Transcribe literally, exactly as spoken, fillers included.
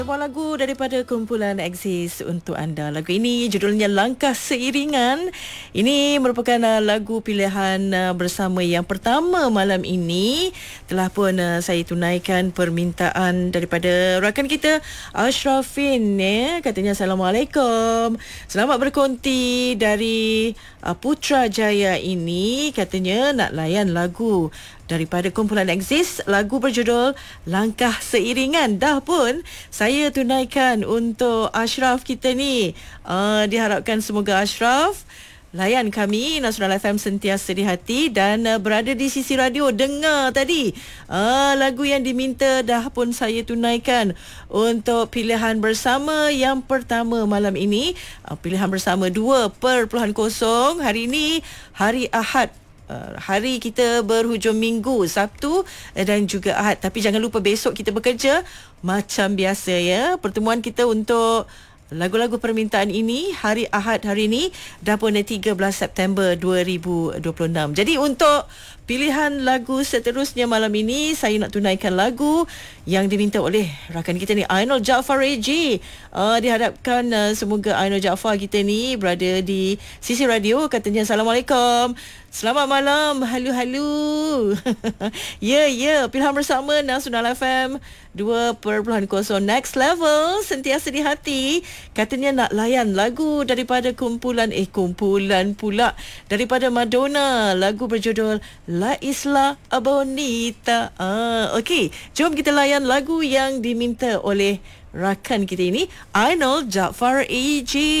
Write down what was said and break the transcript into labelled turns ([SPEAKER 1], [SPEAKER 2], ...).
[SPEAKER 1] Sebuah lagu daripada kumpulan Axis untuk anda. Lagu ini judulnya Langkah Seiringan. Ini merupakan uh, lagu pilihan uh, bersama yang pertama malam ini. Telah pun uh, saya tunaikan permintaan daripada rakan kita Ashrafin, ya. Katanya Assalamualaikum. Selamat berkonti dari uh, Putrajaya ini. Katanya nak layan lagu daripada kumpulan Axis, lagu berjudul Langkah Seiringan. Dah pun saya tunaikan untuk Ashraf kita ni. Uh, diharapkan semoga Ashraf layan kami Nasional F M sentiasa di hati dan uh, berada di sisi radio. Dengar tadi uh, lagu yang diminta dah pun saya tunaikan untuk pilihan bersama yang pertama malam ini. Uh, pilihan bersama dua perpuluhan kosong. Hari ini hari Ahad. Uh, hari kita berhujung minggu, Sabtu dan juga Ahad. Tapi jangan lupa besok kita bekerja macam biasa, ya. Pertemuan kita untuk lagu-lagu permintaan ini hari Ahad hari ini dah pun tiga belas September dua ribu dua puluh enam. Jadi untuk pilihan lagu seterusnya malam ini, saya nak tunaikan lagu yang diminta oleh rakan kita ni, Ainul Jaafar A J. Uh, diharapkan uh, semoga Ainul Jaafar kita ni berada di sisi radio. Katanya Assalamualaikum. Selamat malam. Halu-halu. Ya, ya. Pilihan bersama Nasional F M dua perpuluhan kosong Next Level sentiasa di hati. Katanya nak layan lagu daripada kumpulan eh kumpulan pula daripada Madonna, lagu berjudul La Isla Bonita. Ah, okey, jom kita layan lagu yang diminta oleh rakan kita ini, Ainul Jaafar A J.